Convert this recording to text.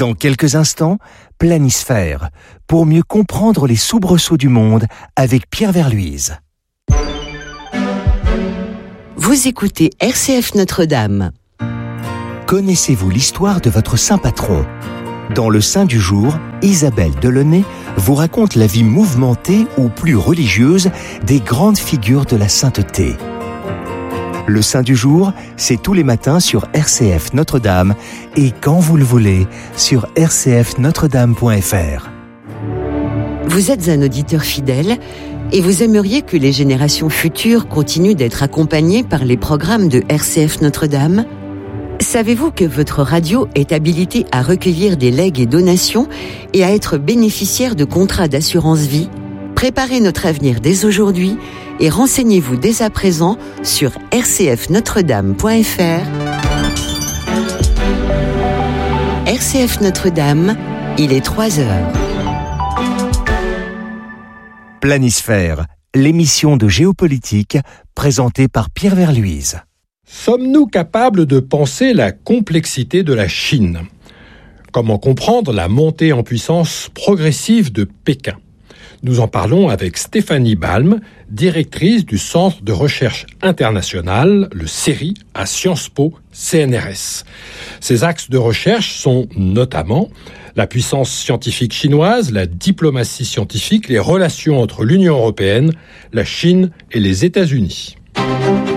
Dans quelques instants, Planisphère, pour mieux comprendre les soubresauts du monde avec Pierre Verluise. Vous écoutez RCF Notre-Dame. Connaissez-vous l'histoire de votre saint patron ? Dans le Saint du jour, Isabelle Delaunay vous raconte la vie mouvementée ou plus religieuse des grandes figures de la sainteté. Le Saint du jour, c'est tous les matins sur RCF Notre-Dame et quand vous le voulez, sur rcfnotredame.fr. Vous êtes un auditeur fidèle et vous aimeriez que les générations futures continuent d'être accompagnées par les programmes de RCF Notre-Dame ? Savez-vous que votre radio est habilitée à recueillir des legs et donations et à être bénéficiaire de contrats d'assurance vie ? Préparez notre avenir dès aujourd'hui et renseignez-vous dès à présent sur rcfnotredame.fr. RCF Notre-Dame, il est 3h. Planisphère, l'émission de géopolitique présentée par Pierre Verluise. Sommes-nous capables de penser la complexité de la Chine ? Comment comprendre la montée en puissance progressive de Pékin ? Nous en parlons avec Stéphanie Balm, directrice du Centre de recherche international, le CERI, à Sciences Po CNRS. Ces axes de recherche sont notamment la puissance scientifique chinoise, la diplomatie scientifique, les relations entre l'Union européenne, la Chine et les États-Unis.